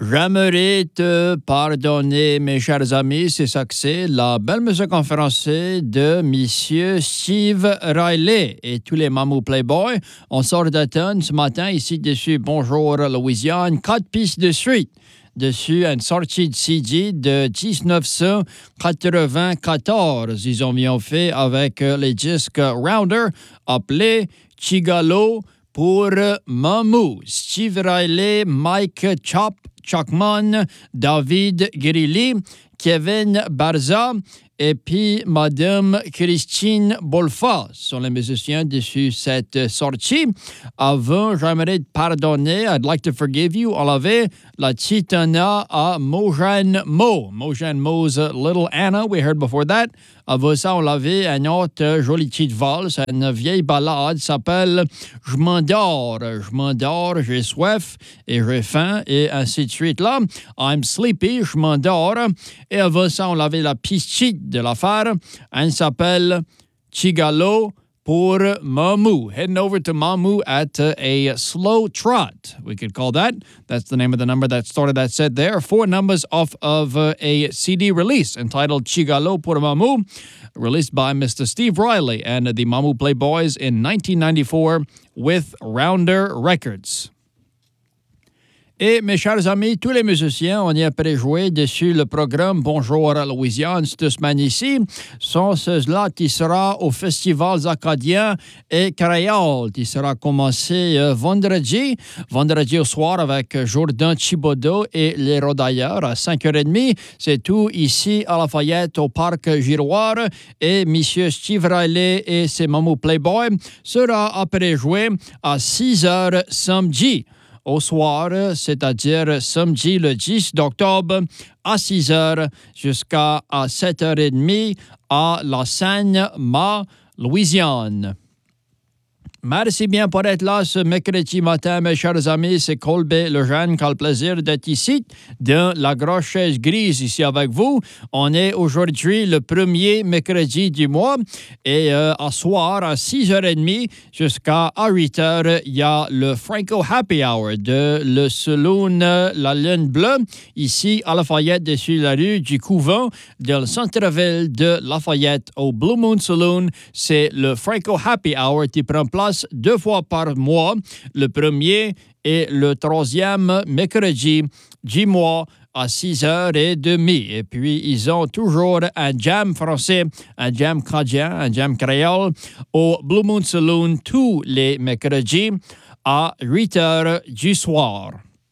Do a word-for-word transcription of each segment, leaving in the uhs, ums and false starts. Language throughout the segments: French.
J'aimerais te pardonner, mes chers amis, c'est ça que c'est, la belle musique en français de Monsieur Steve Riley et tous les Mamou Playboy. On sort d'automne ce matin, ici dessus, Bonjour Louisiane, quatre pistes de suite. Dessus, une sortie de C D de dix-neuf cent quatre-vingt-quatorze. Ils ont bien fait avec les disques Rounder, appelé Chigalo pour Mamou. Steve Riley, Mike Chop, Chuckman, David Grilly, Kevin Barza et puis Madame Christine Bolfa sont les musiciens dessus cette sortie. Avant, j'aimerais te pardonner. I'd like to forgive you. On avait la titana à Mojan Mo. Mojan Mo's Little Anna, we heard before that. Avant ça, on l'avait une autre jolie petite valse, une vieille ballade s'appelle « Je m'endors, je m'endors, j'ai soif et j'ai faim » et ainsi de suite là. « I'm sleepy, je m'endors » et avant ça, on avait la piste de l'affaire. Elle s'appelle « Chigalo » pour Mamou. Heading over to Mamou at uh, a slow trot, we could call that. That's the name of the number that started that set there. Four numbers off of uh, a C D release entitled Chigalo pour Mamou, released by Mister Steve Riley and the Mamou Playboys in nineteen ninety-four with Rounder Records. Et mes chers amis, tous les musiciens, on y a préjoué dessus le programme Bonjour à Louisiane cette semaine ici, sont ceux-là qui sera au Festival acadien et créole, qui sera commencé euh, vendredi, vendredi au soir avec Jourdain Thibodeau et les Rodailleurs à cinq heures trente. C'est tout ici à Lafayette au Parc Giroir et Monsieur Steve Riley et ses Mamou Playboy sera après joué à six heures samedi. Au soir, c'est-à-dire samedi le dix octobre à six heures jusqu'à sept heures trente à la Seine-Ma, Louisiane. Merci bien pour être là ce mercredi matin, mes chers amis. C'est Colbert Lejeune qui a le plaisir d'être ici, dans la grosse chaise grise ici avec vous. On est aujourd'hui le premier mercredi du mois et euh, à soir, à six heures trente jusqu'à huit heures, il y a le Franco Happy Hour de le Saloon La Lune Bleue, ici à Lafayette, dessus la rue du Couvent, dans le centre-ville de Lafayette, au Blue Moon Saloon. C'est le Franco Happy Hour qui prend place deux fois par mois, le premier et le troisième mercredi du mois à six heures trente. Et puis, ils ont toujours un jam français, un jam canadien, un jam créole au Blue Moon Saloon tous les mercredis à huit heures du soir.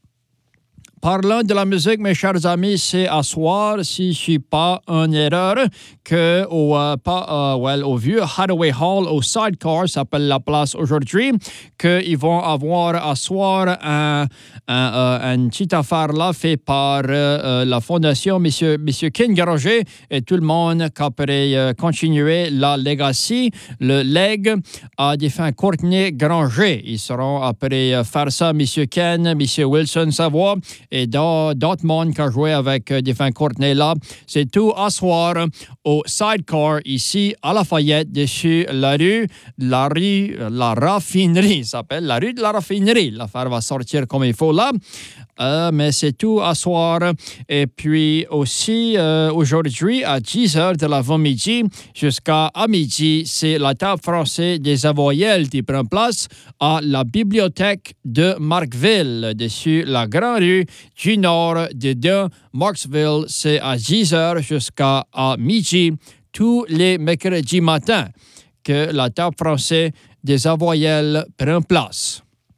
Parlant de la musique, mes chers amis, c'est à soir, si je ne suis pas en erreur, que au, uh, pas, uh, well, au vieux Hathaway Hall, au Sidecar, ça s'appelle la place aujourd'hui, qu'ils vont avoir à soir un, un, uh, une petite affaire là faite par uh, uh, la fondation Monsieur, Monsieur Ken Granger et tout le monde qui pourrait uh, continuer la legacy, le leg à défunt Courtney Granger. Ils seront après uh, faire ça, Monsieur Ken, Monsieur Wilson Savoie, et d'autres mondes qui ont joué avec euh, défunt Courtney là. C'est tout à soir au Sidecar, ici à Lafayette, dessus la rue, la rue, la raffinerie, ça s'appelle la rue de la raffinerie. L'affaire va sortir comme il faut là. Euh, mais c'est tout à soir. Et puis aussi, euh, aujourd'hui, à dix heures de l'avant-midi jusqu'à à midi, c'est la table française des avoyelles qui prend place à la bibliothèque de Markville, dessus la grande rue du nord de de Marksville. C'est à dix heures jusqu'à à midi, tous les mercredis matins, que la table française des avoyelles prend place.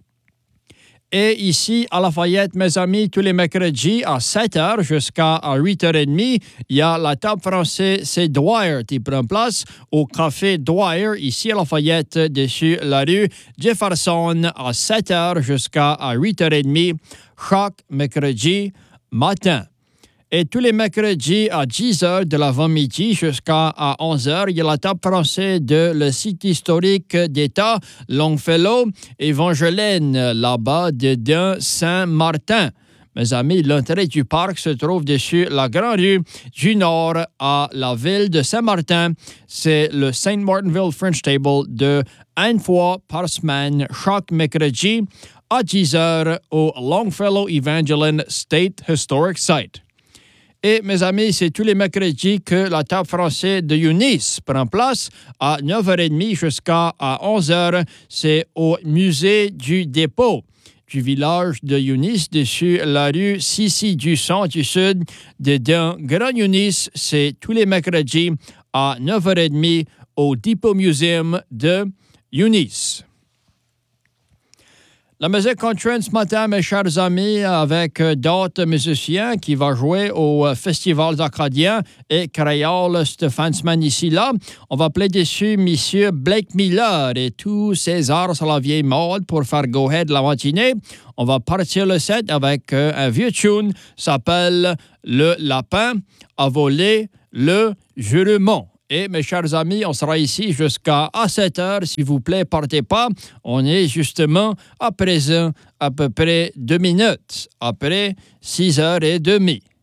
Et ici, à Lafayette, mes amis, tous les mercredis à sept heures jusqu'à huit heures trente, il y a la table française, c'est Dwyer qui prend place au Café Dwyer, ici à Lafayette, dessus la rue Jefferson, à sept heures jusqu'à huit heures trente, chaque mercredi matin. Et tous les mercredis à dix heures de l'avant-midi jusqu'à onze heures, il y a la table française de le site historique d'État Longfellow, Évangélène, là-bas, dedans Saint-Martin. Mes amis, l'entrée du parc se trouve dessus la grande rue du Nord à la ville de Saint-Martin. C'est le Saint Martinville French Table de une fois par semaine, chaque mercredi à dix heures au Longfellow Evangeline State Historic Site. Et mes amis, c'est tous les mercredis que la table française de Eunice prend place à neuf heures trente jusqu'à onze heures. C'est au musée du dépôt du village de Eunice, dessus la rue Sissi du centre du sud de Grand Eunice. C'est tous les mercredis à neuf heures trente au Depot Museum de Eunice. La musique continue ce matin, mes chers amis, avec d'autres musiciens qui vont jouer au Festival d'Acadien et créole Stéphane Semaine ici là. On va appeler dessus Monsieur Blake Miller et tous ses arts sur la vieille mode pour faire go-ahead la matinée. On va partir le set avec un vieux tune, s'appelle Le Lapin a volé le jument. Et mes chers amis, on sera ici jusqu'à sept heures. S'il vous plaît, partez pas. On est justement à présent à peu près deux minutes après six heures trente.